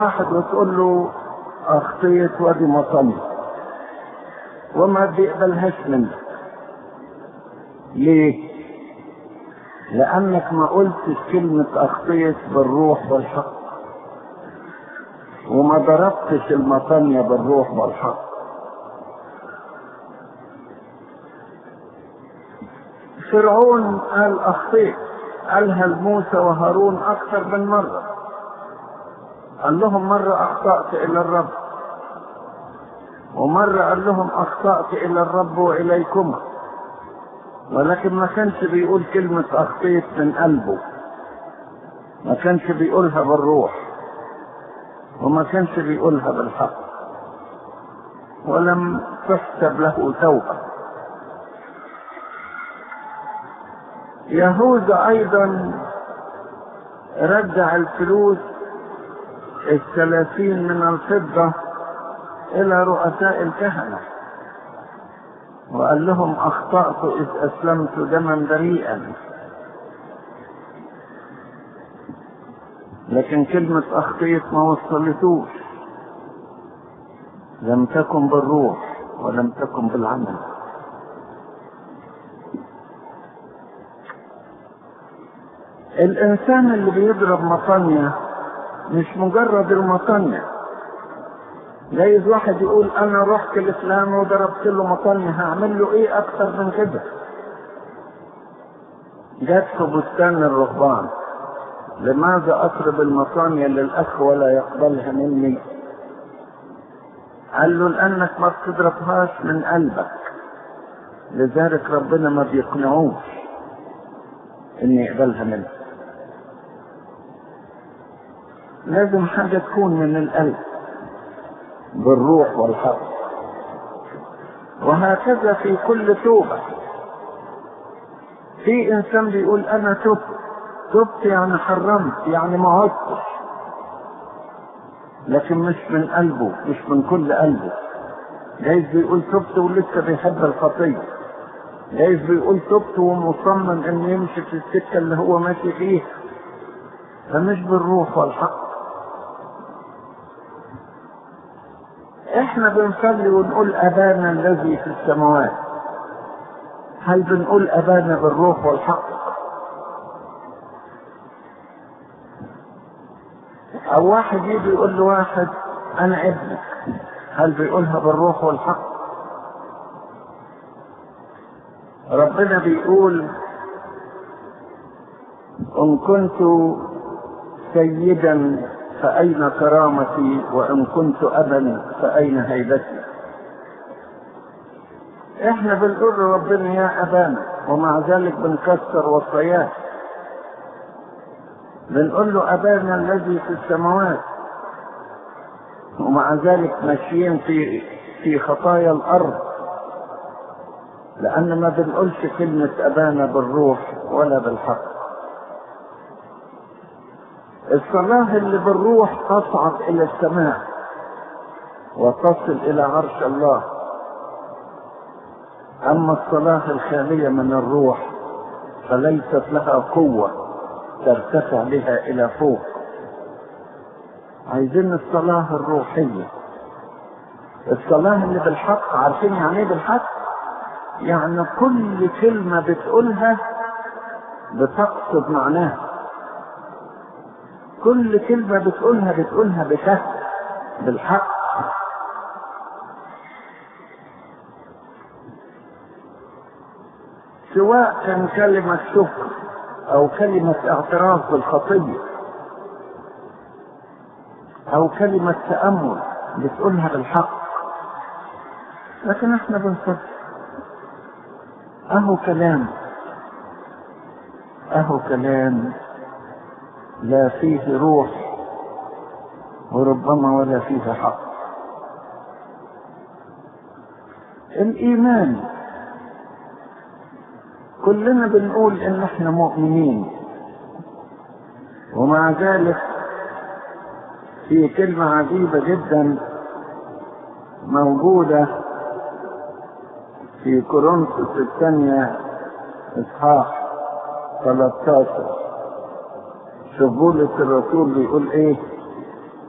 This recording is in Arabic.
واحد وتقول له اخطيت وادي مطني وما بيقبلهاش منك. ليه؟ لانك ما قلتش كلمة اخطيت بالروح والحق، وما ضربتش المطنية بالروح والحق. فرعون قال اخطيت، قالها لموسى وهارون اكثر من مرة. قال لهم مرة اخطأت الى الرب، ومرة قال لهم اخطأت الى الرب واليكما، ولكن ما كانش بيقول كلمة اخطيت من قلبه، ما كانش بيقولها بالروح، وما كانش بيقولها بالحق، ولم تحسب له توبة. يهوذا ايضا رجع الفلوس 30 من الفضة الى رؤساء الكهنة وقال لهم اخطأت اذ اسلمت دما بريئا. لكن كلمة اخطيت ما وصلتوش، لم تكن بالروح ولم تكن بالعمل. الانسان اللي بيضرب مطنية مش مجرد المطنية. جايز واحد يقول انا رحت لفلان وضربت له مطنية، هعمل له ايه اكتر من كده؟ جات في بستان الرهبان، لماذا اطلب المطانية للاخ ولا يقبلها مني؟ قال له لانك ما بتضربهاش من قلبك، لذلك ربنا ما بيقنعوش ان يقبلها منك. لازم حاجة تكون من القلب بالروح والحق. وهكذا في كل توبة. في انسان بيقول انا تبت يعني حرمت، يعني ما عدتش، لكن مش من قلبه، مش من كل قلبه. جايز بيقول تبت ولسه بيحب الخطية، جايز بيقول تبت ومصمم انه يمشي في السكة اللي هو ماشي فيها، فمش بالروح والحق. احنا بنصلي ونقول ابانا الذي في السماوات، هل بنقول ابانا بالروح والحق؟ او واحد يجي يقول له واحد انا ابنك، هل بيقولها بالروح والحق؟ ربنا بيقول ان كنت سيدا فأين كرامتي، وإن كنت أبا فأين هيبتي؟ إحنا بنقول ربنا يا أبانا، ومع ذلك بنكسر وصاياه. بنقول له أبانا الذي في السماوات، ومع ذلك ماشيين في خطايا الأرض، لأن ما بنقولش كلمة أبانا بالروح ولا بالحق. الصلاة اللي بالروح تصعد إلى السماء وتصل إلى عرش الله، أما الصلاة الخالية من الروح فليست لها قوة ترتفع بها إلى فوق. عايزين الصلاة الروحية، الصلاة اللي بالحق. عارفين يعني ايه بالحق؟ يعني كل كلمة بتقولها بتقصد معناها، كل كلمة بتقولها بفهم بالحق. سواء كان كلمة شكر او كلمة اعتراف بالخطية او كلمة تأمل، بتقولها بالحق. لكن احنا بنصدق اهو كلام لا فيه روح وربما ولا فيه حق. الإيمان كلنا بنقول إن إحنا مؤمنين، ومع ذلك في كلمة عجيبة جدا موجودة في كورنثوس الثانية إصحاح 13. شوف بولس الرسول بيقول إيه: